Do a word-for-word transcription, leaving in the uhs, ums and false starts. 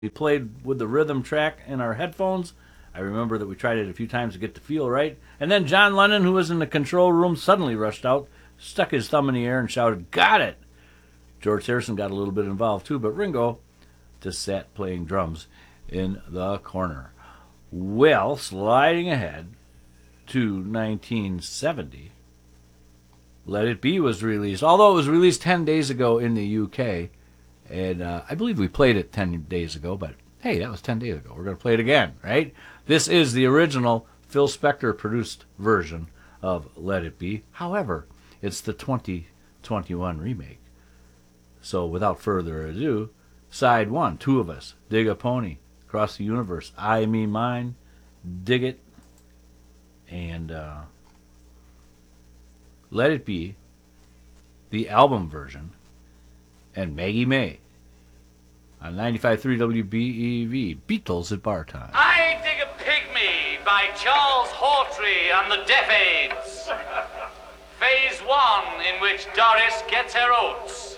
We played with the rhythm track in our headphones. I remember that we tried it a few times to get the feel right. And then John Lennon, who was in the control room, suddenly rushed out, stuck his thumb in the air, and shouted, "Got it!" George Harrison got a little bit involved too, but Ringo just sat playing drums in the corner. Well, sliding ahead to nineteen seventy, Let It Be was released, although it was released ten days ago in the U K. And uh, I believe we played it ten days ago, but hey, that was ten days ago. We're going to play it again, right? This is the original Phil Spector-produced version of Let It Be. However, it's the twenty twenty-one remake. So without further ado, side one, Two of Us, Dig a Pony, Across the Universe, I, Me, Mine, Dig It, and uh, Let It Be, the album version, and Maggie May on ninety-five point three W B E V, Beatles at Bar Time. I Dig a Pygmy by Charles Hawtrey and the Deaf Aids. Phase one, in which Doris gets her oats.